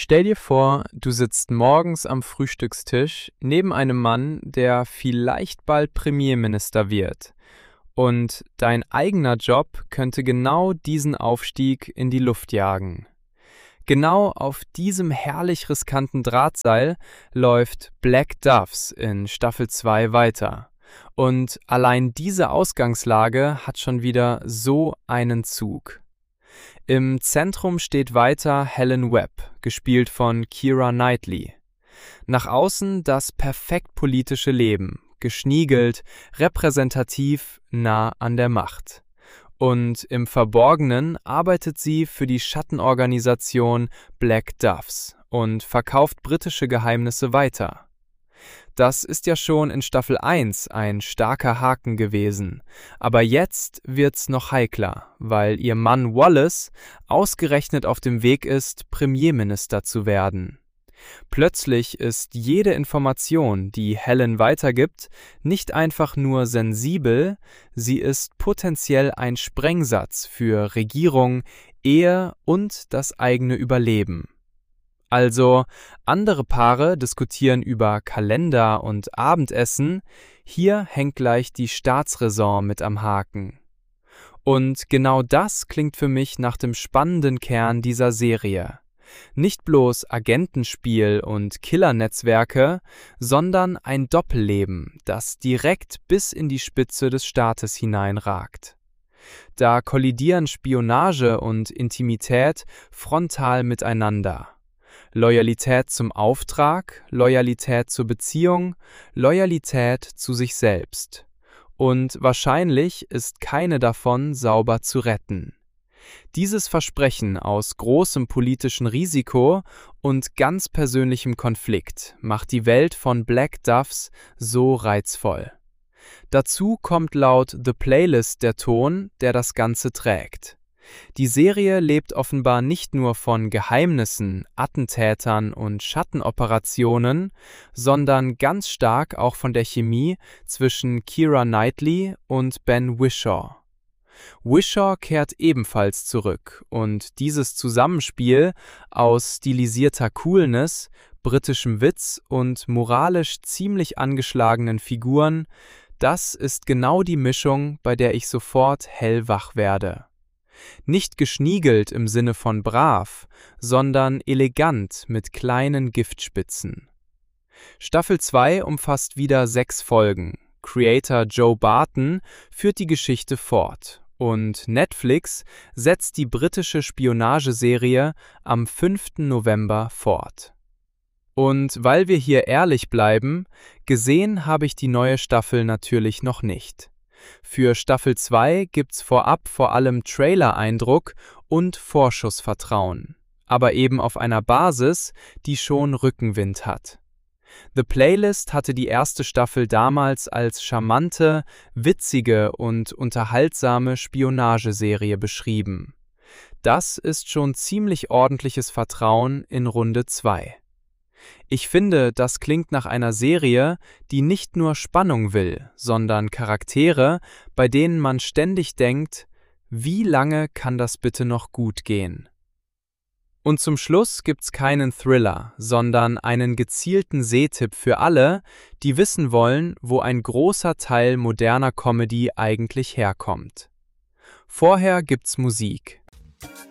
Stell dir vor, du sitzt morgens am Frühstückstisch neben einem Mann, der vielleicht bald Premierminister wird. Und dein eigener Job könnte genau diesen Aufstieg in die Luft jagen. Genau auf diesem herrlich riskanten Drahtseil läuft Black Doves in Staffel 2 weiter. Und allein diese Ausgangslage hat schon wieder so einen Zug. Im Zentrum steht weiter Helen Webb, gespielt von Keira Knightley. Nach außen das perfekt politische Leben, geschniegelt, repräsentativ, nah an der Macht. Und im Verborgenen arbeitet sie für die Schattenorganisation Black Doves und verkauft britische Geheimnisse weiter. Das ist ja schon in Staffel 1 ein starker Haken gewesen, aber jetzt wird's noch heikler, weil ihr Mann Wallace ausgerechnet auf dem Weg ist, Premierminister zu werden. Plötzlich ist jede Information, die Helen weitergibt, nicht einfach nur sensibel, sie ist potenziell ein Sprengsatz für Regierung, Ehe und das eigene Überleben. Also, andere Paare diskutieren über Kalender und Abendessen, hier hängt gleich die Staatsräson mit am Haken. Und genau das klingt für mich nach dem spannenden Kern dieser Serie. Nicht bloß Agentenspiel und Killernetzwerke, sondern ein Doppelleben, das direkt bis in die Spitze des Staates hineinragt. Da kollidieren Spionage und Intimität frontal miteinander. Loyalität zum Auftrag, Loyalität zur Beziehung, Loyalität zu sich selbst. Und wahrscheinlich ist keine davon sauber zu retten. Dieses Versprechen aus großem politischen Risiko und ganz persönlichem Konflikt macht die Welt von Black Doves so reizvoll. Dazu kommt laut The Playlist der Ton, der das Ganze trägt. Die Serie lebt offenbar nicht nur von Geheimnissen, Attentätern und Schattenoperationen, sondern ganz stark auch von der Chemie zwischen Keira Knightley und Ben Whishaw. Whishaw kehrt ebenfalls zurück und dieses Zusammenspiel aus stilisierter Coolness, britischem Witz und moralisch ziemlich angeschlagenen Figuren, das ist genau die Mischung, bei der ich sofort hellwach werde. Nicht geschniegelt im Sinne von brav, sondern elegant mit kleinen Giftspitzen. Staffel 2 umfasst wieder 6 Folgen. Creator Joe Barton führt die Geschichte fort und Netflix setzt die britische Spionageserie am 5. November fort. Und weil wir hier ehrlich bleiben, gesehen habe ich die neue Staffel natürlich noch nicht. Für Staffel 2 gibt's vorab vor allem Trailer-Eindruck und Vorschussvertrauen, aber eben auf einer Basis, die schon Rückenwind hat. The Playlist hatte die erste Staffel damals als charmante, witzige und unterhaltsame Spionageserie beschrieben. Das ist schon ziemlich ordentliches Vertrauen in Runde 2. Ich finde, das klingt nach einer Serie, die nicht nur Spannung will, sondern Charaktere, bei denen man ständig denkt, wie lange kann das bitte noch gut gehen? Und zum Schluss gibt's keinen Thriller, sondern einen gezielten Sehtipp für alle, die wissen wollen, wo ein großer Teil moderner Comedy eigentlich herkommt. Vorher gibt's Musik.